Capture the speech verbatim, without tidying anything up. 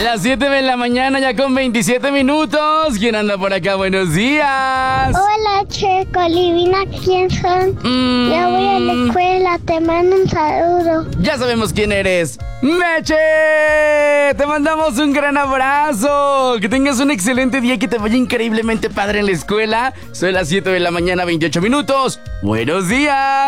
Las siete de la mañana ya con veintisiete minutos. ¿Quién anda por acá? Buenos días. Hola, Checo, adivina quién son. Mm. Ya voy a la escuela, te mando un saludo. Ya sabemos quién eres. ¡Meche! Te mandamos un gran abrazo. Que tengas un excelente día y que te vaya increíblemente padre en la escuela. Son las siete de la mañana, veintiocho minutos. Buenos días.